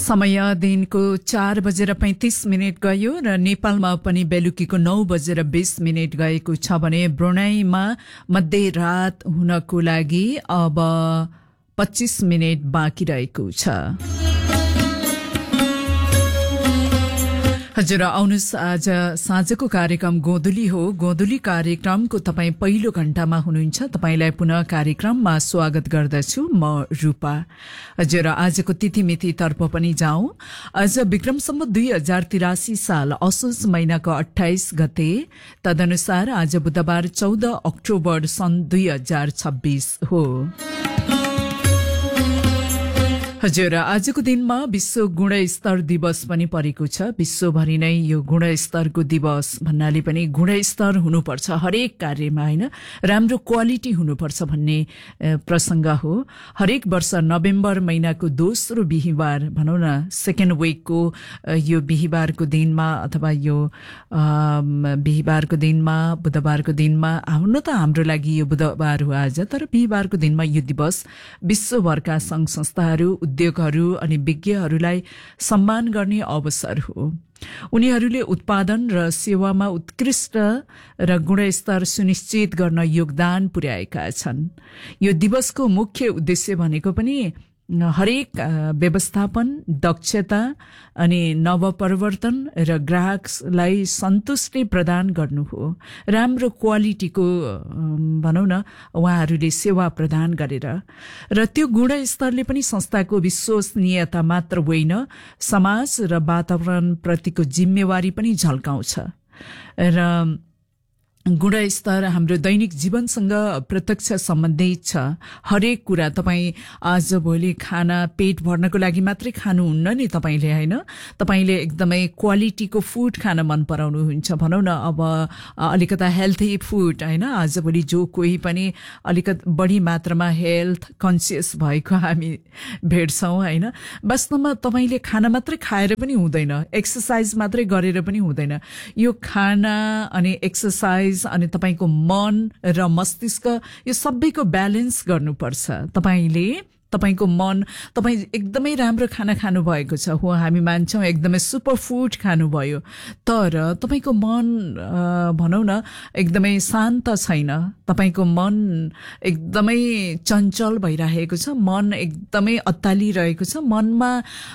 समय दिनको 4:35 गयो र नेपालमा पनि बेलुकीको 9:20 गएको छ भने ब्रुनाईमा मध्यरात हुनको लागि अब 25 मिनेट बाँकी रहेको छ। हजुर आउनुहोस्, आज साँझको कार्यक्रम गोधुली हो। गोधुली कार्यक्रमको तपाईँ पहिलो घण्टामा हुनुहुन्छ। तपाईँलाई पुनः कार्यक्रममा स्वागत गर्दछु म रूपा। हजुर आजको तिथिमिति तर्फ पनि जाउँ। आज विक्रमसम्म 2083 साल असोज महिनाको 28 गते, तदनुसार आज बुधबार 14 अक्टोबर सन् 2026 हो। हजुर आजको दिनमा विश्व गुणस्तर दिवस पनि परेको छ। विश्वभरि नै यो गुणस्तरको दिवस भन्नाले पनि गुणस्तर हुनुपर्छ हरेक कार्यमा, हैन, राम्रो क्वालिटी हुनुपर्छ भन्ने प्रसंग हो। हरेक वर्ष नोभेम्बर महिनाको दोस्रो बिहीबार, भनौं न सेकेन्ड विकको यो बिहीबारको दिनमा अथवा यो बिहीबारको दिनमा, बुधबारको दिनमा, हुन त हाम्रो लागि यो बुधबार हो आज, तर बिहीबारको दिनमा यो दिवस विश्वभरका संघ संस्थाहरू, उद्योगहरू अनि विज्ञहरूलाई सम्मान गर्ने अवसर हो। उनीहरूले उत्पादन र सेवामा उत्कृष्ट र गुणस्तर सुनिश्चित गर्न योगदान पुर्याएका छन्। यो दिवसको मुख्य उद्देश्य भनेको पनि हरेक व्यवस्थापन, दक्षता अनि नवपरिवर्तन र ग्राहकलाई सन्तुष्टि प्रदान गर्नु हो। राम्रो क्वालिटीको भनौं न उहाँहरूले सेवा प्रदान गरेर, र त्यो गुणस्तरले पनि संस्थाको विश्वसनीयता मात्र होइन, समाज र वातावरण प्रतिको जिम्मेवारी पनि झल्काउँछ। र गुणस्तर हाम्रो दैनिक जीवनसँग प्रत्यक्ष सम्बन्धित छ। हरेक कुरा तपाईँ आज भोलि खाना पेट भर्नको लागि मात्रै खानुहुन्न नि तपाईले, हैन, तपाईले एकदमै क्वालिटीको फुड खान मन पराउनुहुन्छ। भनौं न अब अलिकता हेल्थी फुड, हैन, आज भोलि जो कोही पनि अलिकत बढी मात्रामा हेल्थ कन्सियस भएको हामी भेट्छौं, हैन। वास्तवमा तपाईले खाना मात्रै खाएर पनि हुँदैन, एक्सरसाइज मात्रै गरेर पनि हुँदैन। यो खाना अनि एक्सरसाइज अनि तपाईको मन र मस्तिष्क, यो सबैको ब्यालेन्स गर्नुपर्छ। तपाईको मन, तपाई एकदमै राम्रो खाना खानु भएको छ हो, हामी मान्छौं एकदमै सुपर फुड खानुभयो, तर तपाईको मन भनौं न एकदमै शान्त छैन, तपाईको मन एकदमै चञ्चल भइरहेको छ, मन एकदमै अत्तालिरहेको छ, मनमा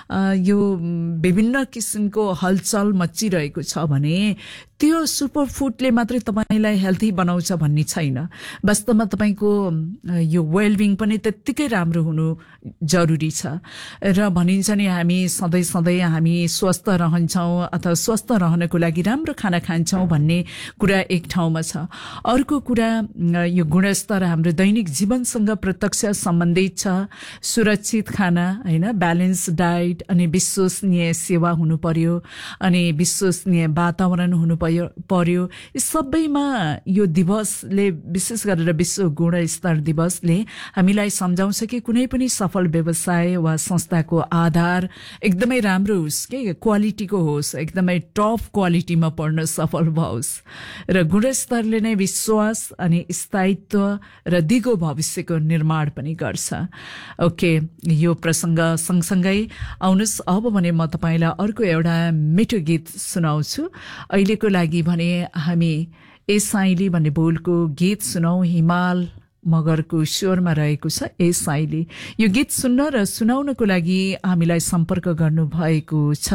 यो विभिन्न किसिमको हलचल मचिरहेको छ भने त्यो सुपर फुडले मात्रै तपाईलाई हेल्थी बनाउँछ भन्ने छैन। वास्तवमा तपाईको यो वेलबिङ पनि त्यत्तिकै राम्रो हुनु जरुरी छ। र भनिन्छ नि हामी सधैँ हामी स्वस्थ रहन्छौं अथवा स्वस्थ रहनको लागि राम्रो खाना खान्छौं भन्ने कुरा एक ठाउँमा छ। अर्को कुरा यो गुणस्तर हाम्रो दैनिक जीवनसँग प्रत्यक्ष सम्बन्धित छ। सुरक्षित खाना, हैन, ब्यालेन्स डाइट अनि विश्वसनीय सेवा हुनु पर्यो अनि विश्वसनीय वातावरण हुनु पर्यो। यी सबैमा यो दिवसले, विशेष गरेर विश्व गुणस्तर दिवसले हामीलाई सम्झाउँछ कि कुनै पनि सफल व्यवसाय वा संस्थाको आधार एकदमै राम्रो होस्, के क्वालिटीको होस्, एकदमै टप क्वालिटीमा पढ्न सफल भओस्। र गुणस्तरले नै विश्वास अनि स्थायित्व र दिगो भविष्यको निर्माण पनि गर्छ। ओके, यो प्रसंग सँगसँगै आउनुहोस् अब भने म तपाईलाई अर्को एउटा मिठो गीत सुनाउँछु। अहिलेको लागि भने हामी ए साइली भन्ने बोलको गीत सुनौ। हिमाल मगरको स्वरमा रहेको छ ए साइली। यो गीत सुन्न र सुनाउनको लागि हामीलाई सम्पर्क गर्नु भएको छ।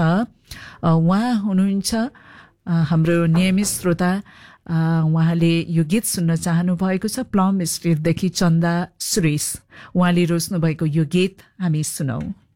उहाँ हुनुहुन्छ हाम्रो नियमित श्रोता। उहाँले यो गीत सुन्न चाहनु भएको छ। प्लम स्ट्रिटदेखि चन्दा सुरेश उहाँले रोज्नु भएको यो गीत हामी सुनौ।